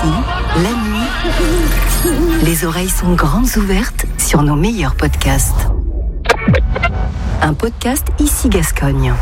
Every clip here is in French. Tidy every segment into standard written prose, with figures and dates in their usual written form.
Ici, la nuit, les oreilles sont grandes ouvertes sur nos meilleurs podcasts. Un podcast Ici Gascogne.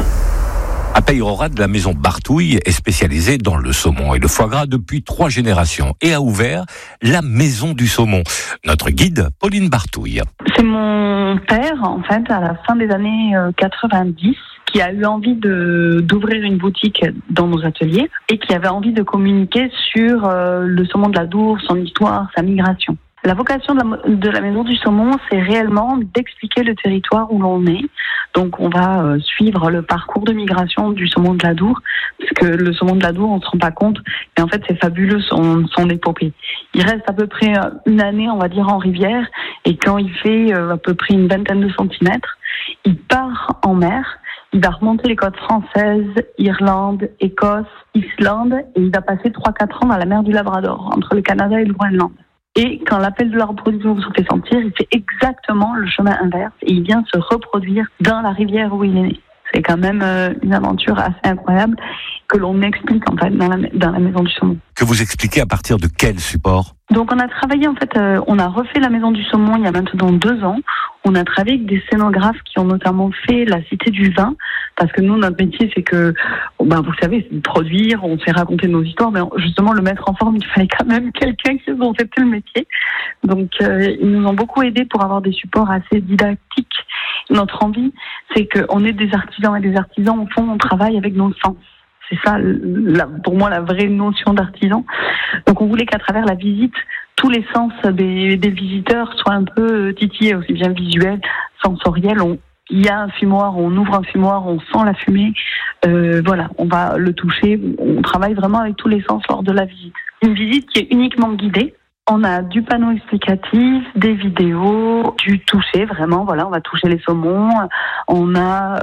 À Peyrehorade, la maison Bartouille est spécialisée dans le saumon et le foie gras depuis 3 générations et a ouvert la maison du saumon. Notre guide, Pauline Bartouille. C'est mon père, en fait, à la fin des années 90, qui a eu envie d'ouvrir une boutique dans nos ateliers et qui avait envie de communiquer sur le saumon de l'Adour, son histoire, sa migration. La vocation de la maison du saumon, c'est réellement d'expliquer le territoire où l'on est. Donc on va suivre le parcours de migration du saumon de l'Adour, parce que le saumon de l'Adour, on ne se rend pas compte, mais en fait c'est fabuleux son épopée. Il reste à peu près une année, on va dire, en rivière, et quand il fait à peu près une vingtaine de centimètres, il part en mer. Il va remonter les côtes françaises, Irlande, Écosse, Islande, et il va passer 3-4 ans dans la mer du Labrador, entre le Canada et le Groenland. Et quand l'appel de la reproduction se fait sentir, il fait exactement le chemin inverse et il vient se reproduire dans la rivière où il est né. C'est quand même une aventure assez incroyable que l'on explique en fait dans la maison du saumon. Que vous expliquez à partir de quel support ? Donc on a travaillé en fait, on a refait la maison du saumon il y a maintenant 2 ans. On a travaillé avec des scénographes qui ont notamment fait la Cité du Vin, parce que nous notre métier c'est que, vous savez, c'est de produire, on fait raconter nos histoires, mais justement le mettre en forme, il fallait quand même quelqu'un qui dont c'était le métier. Donc ils nous ont beaucoup aidés pour avoir des supports assez didactiques. Notre envie, c'est qu'on est des artisans et des artisans, au fond, on travaille avec nos sens. C'est ça, pour moi, la vraie notion d'artisan. Donc, on voulait qu'à travers la visite, tous les sens des visiteurs soient un peu titillés, aussi bien visuels, sensoriels. Il y a un fumoir, on ouvre un fumoir, on sent la fumée. On va le toucher. On travaille vraiment avec tous les sens lors de la visite. Une visite qui est uniquement guidée. On a du panneau explicatif, des vidéos, du toucher, vraiment, on va toucher les saumons. On a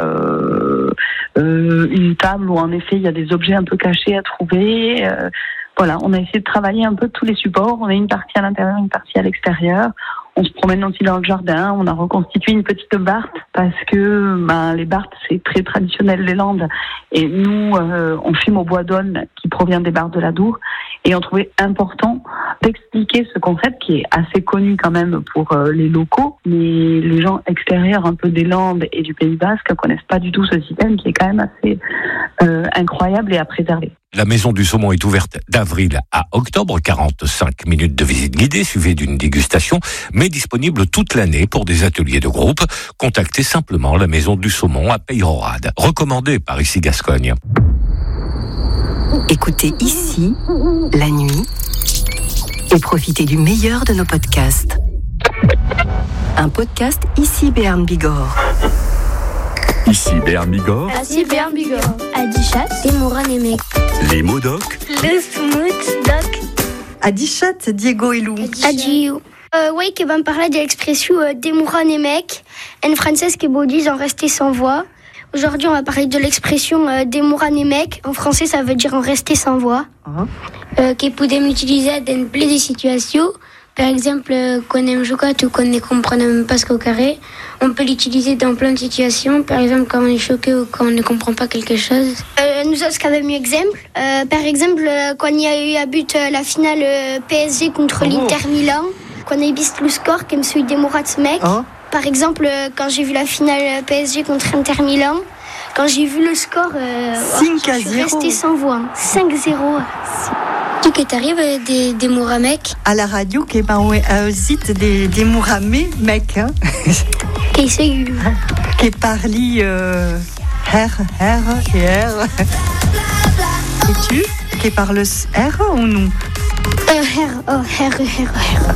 une table où, en effet, il y a des objets un peu cachés à trouver. On a essayé de travailler un peu tous les supports. On a une partie à l'intérieur, une partie à l'extérieur. On se promène aussi dans le jardin. On a reconstitué une petite barthe parce que les barthes, c'est très traditionnel des Landes. Et nous, on fume au bois d'aulne qui provient des barthes de l'Adour. Et on trouvait important d'expliquer ce concept qui est assez connu quand même pour les locaux. Mais les gens extérieurs un peu des Landes et du Pays Basque ne connaissent pas du tout ce système qui est quand même assez incroyable et à préserver. La maison du saumon est ouverte d'avril à octobre, 45 minutes de visite guidée suivie d'une dégustation, mais disponible toute l'année pour des ateliers de groupe. Contactez simplement la maison du saumon à Peyrehorade, recommandée par Ici Gascogne. Écoutez Ici, la nuit, et profitez du meilleur de nos podcasts. Un podcast Ici Béarn Bigorre. Ici Béarn Bigorre. Ici Béarn Bigorre. Adichat, Demoura Némec. Les mots doc. Le smooth doc. Adichat, Diego et Lou. Adieu. Oui, qui va me parler de l'expression Demoura Némec. En français, qui veut dire en rester sans voix. Aujourd'hui, on va parler de l'expression Demoura Némec. En français, ça veut dire en rester sans voix. Qui pouvons utiliser dans plein de situations. Par exemple, quand on aime jouer ou quand on ne comprend pas ce qu'au carré, on peut l'utiliser dans plein de situations. Par exemple, quand on est choqué ou quand on ne comprend pas quelque chose. Nous autres, avons un exemple. Par exemple, quand il y a eu à but la finale PSG contre l'Inter Milan, quand on a vu le score, comme celui des Mourats Mec. Par exemple, quand j'ai vu la finale PSG contre Inter Milan, quand j'ai vu le score, je suis restée sans voix. 5-0. Tu que t'arrives des Mouramek à la radio qui zit des Mouramé mec qui c'est qui parli R et R et tu qui parle R ou nous R.